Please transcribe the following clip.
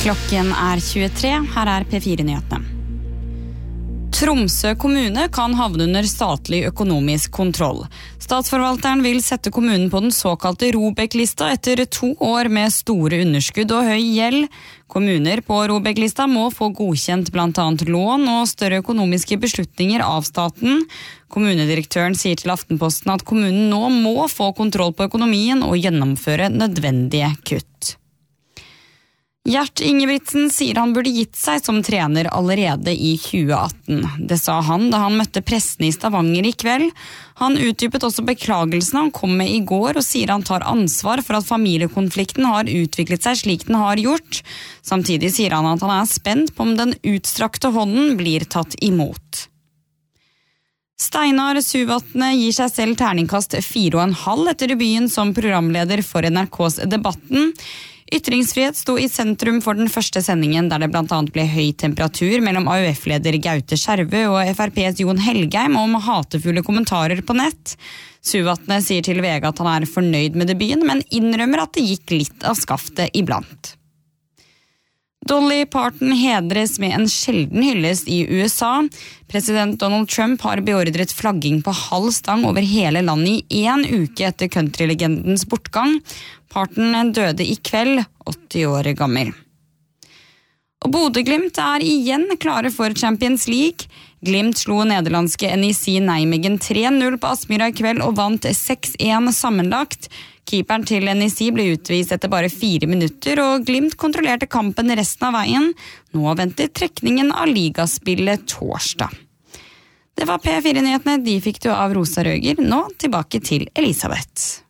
Klokken 23, her P4-nyhetene. Tromsø kommune kan havne under statlig økonomisk kontroll. Statsforvalteren vil sette kommunen på den såkalte ROBEK-lista etter 2 år med store underskudd og høy gjeld. Kommuner på ROBEK-lista må få godkjent blant annet lån og større økonomiske beslutninger av staten. Kommunedirektøren sier til Aftenposten at kommunen nå må få kontroll på økonomien og gjennomføre nødvendige kutt. Gjert Ingebrigtsen sier han burde gitt seg som trener allerede i 2018. Det sa han da han møtte pressen i Stavanger i kveld. Han utdypet også beklagelsen han kom med i går og sier han tar ansvar for at familiekonflikten har utviklet seg slik den har gjort. Samtidig sier han at han er spent på om den utstrakte hånden blir tatt imot. Steinar Suvatne gir seg selv terningkast 4,5 etter debuten som programleder for NRKs Debatten. Ytringsfrihet sto i sentrum for den første sendingen, der det blant annet ble høy temperatur mellom AUF-leder Gaute Skjervø og FrPs Jon Helgheim om hatefulle kommentarer på nett. Suvatne sier til VG at han er fornøyd med debuten, men innrømmer at det gikk litt av skaftet iblant. Dolly Parton hedres med en sjelden hyllest i USA. President Donald Trump har beordret flagging på halv stang over hele landet i 1 uke etter countrylegendens bortgang. Parton døde i kveld, 80 år gammel. Og Bodø/Glimt er igjen klare for Champions League. Glimt slo nederlandske NEC Nijmegen 3-0 på Aspmyra i kveld og vant 6-1 sammenlagt. Keeperen til NEC ble utvist etter bare 4 minutter, og Glimt kontrollerte kampen resten av veien. Nå venter trekningen av ligaspillet torsdag. Det var P4-nyhetene, de fikk du av Rosa Røger. Nå tilbake til Elisabeth.